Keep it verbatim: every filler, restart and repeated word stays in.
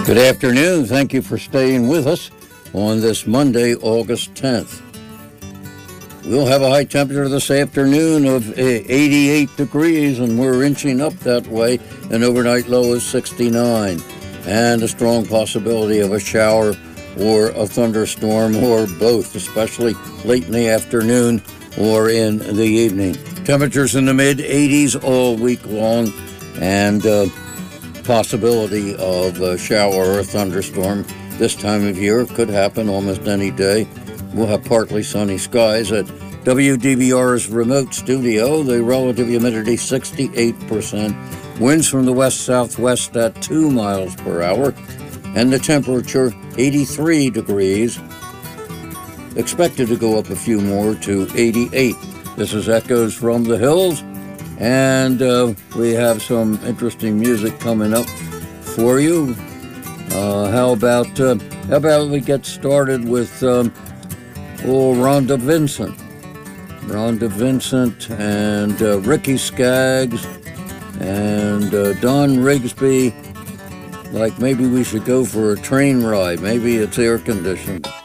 Good afternoon. Thank you for staying with us on this Monday, August tenth. We'll have a high temperature this afternoon of eighty-eight degrees, and we're inching up that way. An overnight low of sixty-nine, and a strong possibility of a shower or a thunderstorm or both, especially late in the afternoon or in the evening. Temperatures in the mid-eighties all week long, and uh, possibility of a shower or a thunderstorm this time of year. Could happen almost any day. We'll have partly sunny skies at W D V R's remote studio. The relative humidity sixty-eight percent. Winds from the west-southwest at two miles per hour. And the temperature eighty-three degrees. Expected to go up a few more to eighty-eight. This is Echoes from the Hills. And uh, we have some interesting music coming up for you. Uh, how about uh, how about we get started with um, old Rhonda Vincent, Rhonda Vincent, and uh, Ricky Skaggs, and uh, Don Rigsby. Like maybe we should go for a train ride. Maybe it's air conditioned.